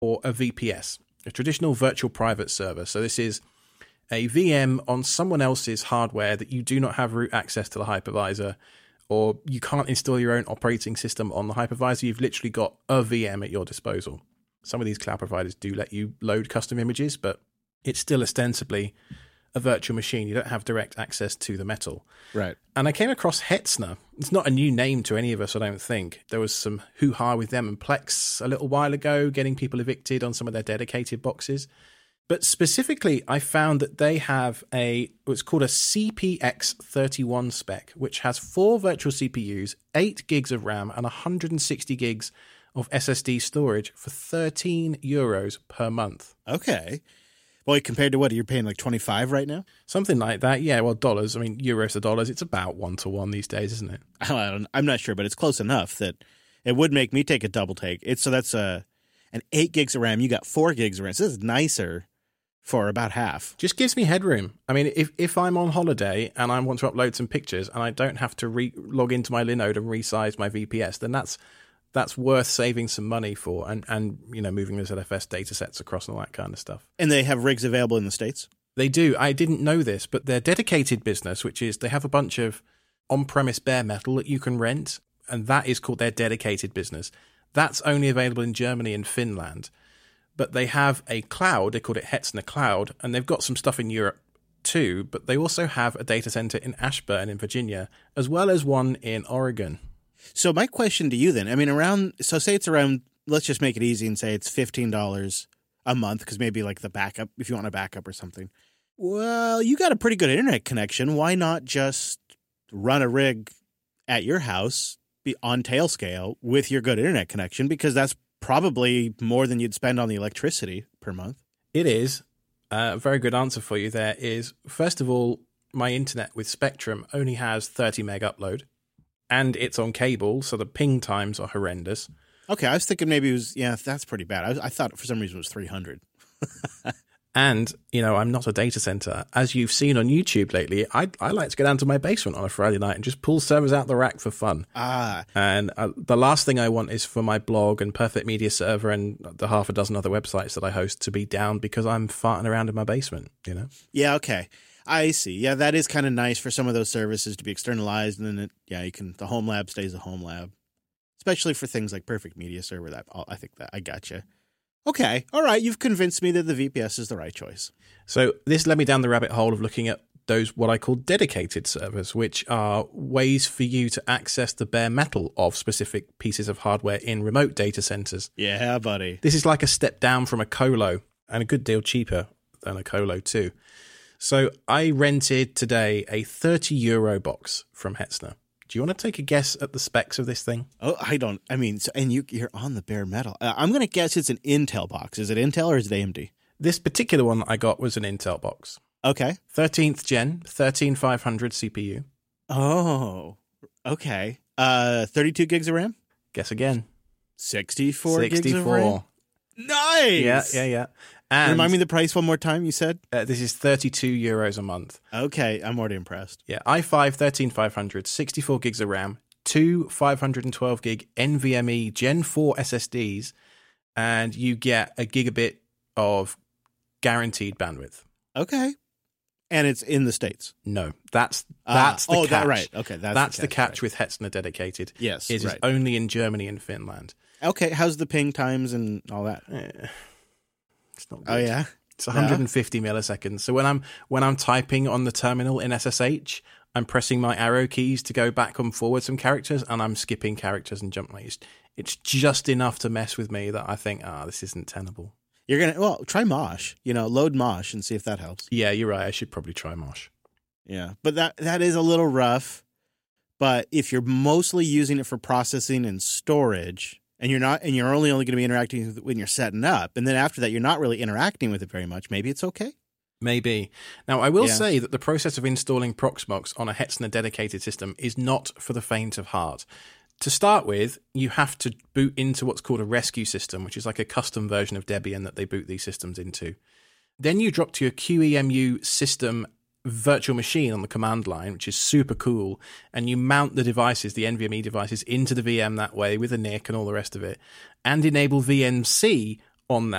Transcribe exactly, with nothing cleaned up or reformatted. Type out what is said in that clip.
or a V P S, a traditional virtual private server. So this is a V M on someone else's hardware that you do not have root access to the hypervisor, or you can't install your own operating system on the hypervisor. You've literally got a V M at your disposal. Some of these cloud providers do let you load custom images, but it's still ostensibly a virtual machine. You don't have direct access to the metal. Right. And I came across Hetzner. It's not a new name to any of us, I don't think. There was some hoo-ha with them and Plex a little while ago, getting people evicted on some of their dedicated boxes. But specifically, I found that they have a what's called a C P X thirty-one spec, which has four virtual C P Us, eight gigs of RAM, and one hundred sixty gigs of S S D storage for thirteen euros per month. Okay. Well, compared to what, you're paying like twenty-five right now? Something like that, yeah. Well, dollars. I mean, euros to dollars, it's about one to one these days, isn't it? I don't, I'm not sure, but it's close enough that it would make me take a double take. It's So that's a, an eight gigs of RAM. You got four gigs of RAM. So this is nicer for about half. Just gives me headroom. I mean, if, if I'm on holiday and I want to upload some pictures and I don't have to re- log into my Linode and resize my V P S, then that's that's worth saving some money for, and, and you know, moving the Z F S data sets across and all that kind of stuff. And they have rigs available in the States? They do. I didn't know this, but their dedicated business, which is they have a bunch of on-premise bare metal that you can rent, and that is called their dedicated business. That's only available in Germany and Finland. But they have a cloud, they called it Hetzner Cloud, and they've got some stuff in Europe too, but they also have a data center in Ashburn in Virginia, as well as one in Oregon. So my question to you then, I mean, around, so say it's around, let's just make it easy and say it's fifteen dollars a month, because maybe like the backup, if you want a backup or something. Well, you got a pretty good internet connection. Why not just run a rig at your house be on Tailscale with your good internet connection? Because that's probably more than you'd spend on the electricity per month. It is. A very good answer for you there is, first of all, my internet with Spectrum only has thirty meg upload, and it's on cable, so the ping times are horrendous. Okay, I was thinking maybe it was, yeah, that's pretty bad. I, was, I thought for some reason it was three hundred. And, you know, I'm not a data center. As you've seen on YouTube lately, I I like to go down to my basement on a Friday night and just pull servers out the rack for fun. Ah. And uh, the last thing I want is for my blog and Perfect Media Server and the half a dozen other websites that I host to be down because I'm farting around in my basement, you know? Yeah, okay. I see. Yeah, that is kind of nice for some of those services to be externalized, and then it, yeah, you can, the home lab stays a home lab. Especially for things like Perfect Media Server. That I think that I gotcha. Okay. All right. You've convinced me that the V P S is the right choice. So this led me down the rabbit hole of looking at those what I call dedicated servers, which are ways for you to access the bare metal of specific pieces of hardware in remote data centers. Yeah, buddy. This is like a step down from a colo, and a good deal cheaper than a colo too. So I rented today a thirty euro box from Hetzner. Do you want to take a guess at the specs of this thing? Oh, I don't. I mean, so, and you, you're on the bare metal. Uh, I'm going to guess it's an Intel box. Is it Intel or is it A M D? This particular one I got was an Intel box. Okay. thirteenth gen, thirteen five hundred C P U. Oh, okay. Uh, thirty-two gigs of RAM? Guess again. sixty-four, sixty-four gigs of RAM? Nice! Yeah, yeah, yeah. And remind me the price one more time, you said? Uh, this is thirty-two euros a month. Okay, I'm already impressed. Yeah, i five thirteen five hundred, sixty-four gigs of RAM, two five hundred twelve gig NVMe Gen four S S Ds, and you get a gigabit of guaranteed bandwidth. Okay. And it's in the States? No, that's that's uh, the oh, catch. That, right. Okay, that's, that's the the catch, catch, right. With Hetzner dedicated. Yes, It right. is only in Germany and Finland. Okay, how's the ping times and all that? Eh, it's not good. Oh, yeah? It's one hundred fifty no? milliseconds. So when I'm when I'm typing on the terminal in S S H, I'm pressing my arrow keys to go back and forward some characters, and I'm skipping characters and jumping. It's, it's just enough to mess with me that I think, ah, oh, this isn't tenable. You're gonna well try Mosh. You know, load Mosh and see if that helps. Yeah, you're right. I should probably try Mosh. Yeah, but that that is a little rough. But if you're mostly using it for processing and storage, and you're not, and you're only only going to be interacting with it when you're setting up, and then after that you're not really interacting with it very much, maybe it's okay. Maybe. Now, I will yeah. say that the process of installing Proxmox on a Hetzner dedicated system is not for the faint of heart. To start with, you have to boot into what's called a rescue system, which is like a custom version of Debian that they boot these systems into. Then you drop to your Q E M U system virtual machine on the command line, which is super cool, and you mount the devices, the NVMe devices, into the V M that way with a N I C and all the rest of it, and enable V N C on that.